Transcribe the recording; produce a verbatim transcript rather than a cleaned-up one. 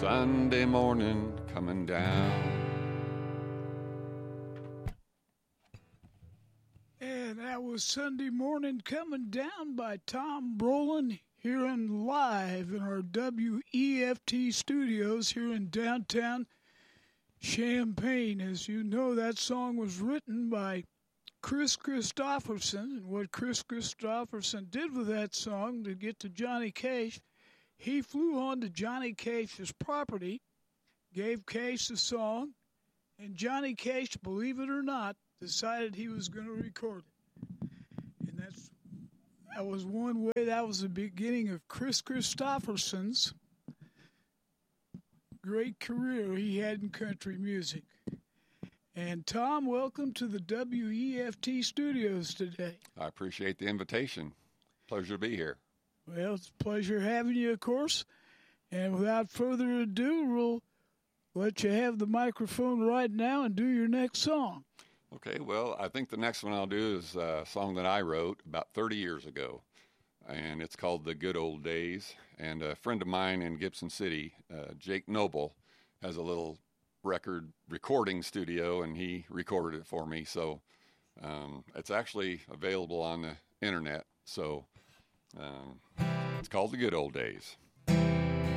Sunday morning coming down. And that was Sunday Morning Coming Down by Tom Brolin here in live in our W E F T studios here in downtown Champaign. As you know, that song was written by Chris Christopherson, and what Chris Christopherson did with that song to get to Johnny Cash, he flew on to Johnny Cash's property, gave Cash the song, and Johnny Cash, believe it or not, decided he was going to record it. And that's that was one way. That was the beginning of Chris Christopherson's great career he had in country music. And Tom, welcome to the W E F T studios today. I appreciate the invitation. Pleasure to be here. Well, it's a pleasure having you, of course. And without further ado, we'll let you have the microphone right now and do your next song. Okay, well, I think the next one I'll do is a song that I wrote about thirty years ago, and it's called The Good Old Days. And a friend of mine in Gibson City, uh, Jake Noble, has a little record recording studio, and he recorded it for me. So um, it's actually available on the internet. So um, it's called The Good Old Days.